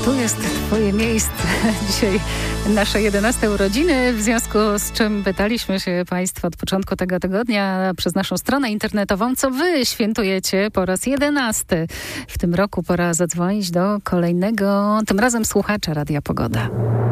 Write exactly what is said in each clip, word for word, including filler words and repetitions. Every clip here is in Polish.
Tu jest twoje miejsce. Dzisiaj nasze jedenaste urodziny, w związku z czym pytaliśmy się Państwa od początku tego tygodnia przez naszą stronę internetową, co wy świętujecie po raz jedenasty. W tym roku pora zadzwonić do kolejnego, tym razem słuchacza Radia Pogoda.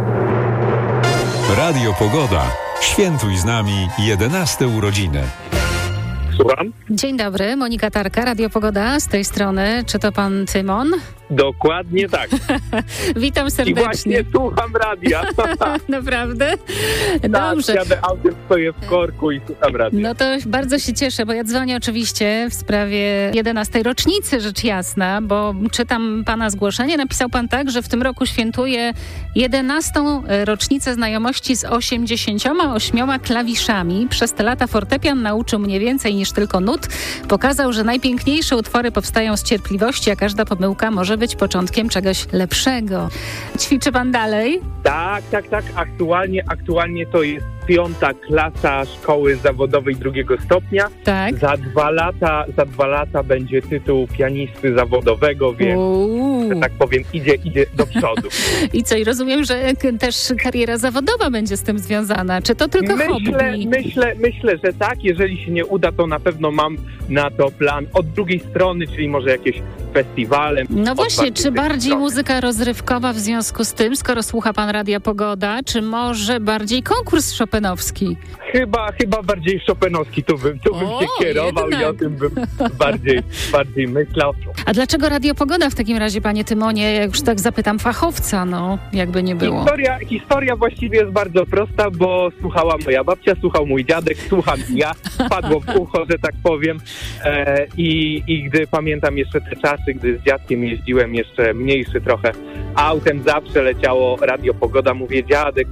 Radio Pogoda. Świętuj z nami jedenaste urodziny. Słucham? Dzień dobry, Monika Tarka, Radio Pogoda z tej strony. Czy to pan Tymon? Dokładnie tak. Witam I serdecznie. właśnie słucham radia. Naprawdę? Dobrze. Tak, jadę autem, stoję w korku i słucham radia. No to bardzo się cieszę, bo ja dzwonię oczywiście w sprawie jedenastej rocznicy, rzecz jasna, bo czytam pana zgłoszenie. Napisał pan tak, że w tym roku świętuje jedenastą rocznicę znajomości z osiemdziesięcioma ośmioma klawiszami. Przez te lata fortepian nauczył mnie więcej niż tylko nut. Pokazał, że najpiękniejsze utwory powstają z cierpliwości, a każda pomyłka może być początkiem czegoś lepszego. Ćwiczy pan dalej? Tak, tak, tak. Aktualnie, aktualnie to jest piąta klasa szkoły zawodowej drugiego stopnia. Tak. Za dwa lata, za dwa lata będzie tytuł pianisty zawodowego, więc, Uuu. że tak powiem, idzie, idzie do przodu. I co, i rozumiem, że też kariera zawodowa będzie z tym związana. Czy to tylko Myślę, hobby? myślę, myślę, że tak. Jeżeli się nie uda, to na pewno mam na to plan od drugiej strony, czyli może jakieś festiwale. No właśnie, czy bardziej strony. muzyka rozrywkowa w związku z tym, skoro słucha pan Radia Pogoda, czy może bardziej konkurs chopinowski? Chyba, chyba bardziej chopinowski tu bym, tu bym O, się kierował jednak. i o tym bym bardziej, bardziej myślał. A dlaczego Radio Pogoda w takim razie, panie Tymonie, jak już tak zapytam fachowca, no, jakby nie było? Historia, historia właściwie jest bardzo prosta, bo słuchała moja babcia, słuchał mój dziadek, słucham ja, padło w ucho, że tak powiem. E, i, I gdy pamiętam jeszcze te czasy, gdy z dziadkiem jeździłem jeszcze mniejszy trochę autem, zawsze leciało Radio Pogoda. Mówię, dziadek,